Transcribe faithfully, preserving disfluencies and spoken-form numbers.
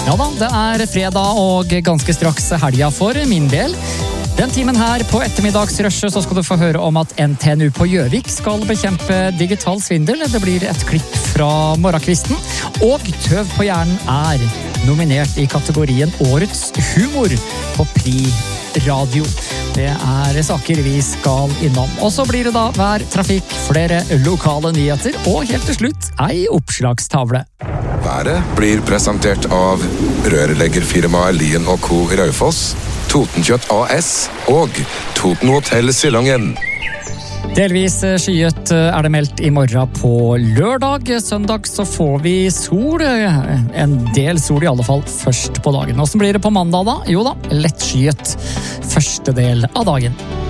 Ja da, det er fredag og ganske straks helga for min del. Den timen her på ettermiddagsrushet så skal du få høre om at N T N U på Gjøvik skal bekjempe digital svindel. Det blir et klipp fra morgenkvisten. Og Tøv på hjernen er nominert i kategorien Årets humor på Pri Radio. Det er saker vi skal innom. Og så blir det da vær, trafikk, flere lokale nyheter og helt til slutt ei oppslagstavle. Været blir presentert av rørleggerfirmaet Lien og Co. Raufoss, Totenkjøtt A S og Toten Hotel Silangen. Delvis skyet er det meldt i morgen på lørdag. Søndag så får vi sol. En del sol i alle fall først på dagen. Hvordan blir det på mandag da? Jo da, lett skyet første del av dagen.